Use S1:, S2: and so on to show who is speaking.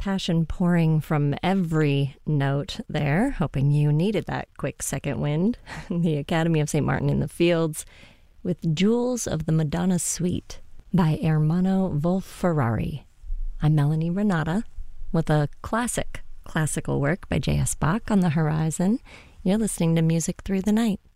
S1: Passion pouring from every note there, hoping you needed that quick second wind. The Academy of St. Martin in the Fields with Jewels of the Madonna Suite by Ermanno Wolf-Ferrari. I'm Melanie Renata with a classical work by J.S. Bach on the horizon. You're listening to Music Through the Night.